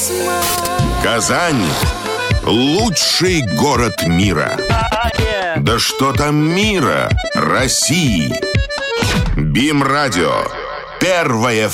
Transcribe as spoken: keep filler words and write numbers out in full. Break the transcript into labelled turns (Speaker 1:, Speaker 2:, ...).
Speaker 1: Казань – лучший город мира. Да что там мира, России. БИМ-радио. Первая